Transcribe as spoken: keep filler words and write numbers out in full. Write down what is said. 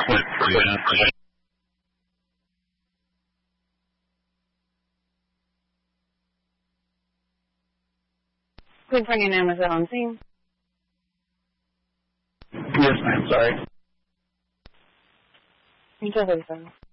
Good morning, name is on scene. Yes, ma'am. Sorry. Muchas gracias.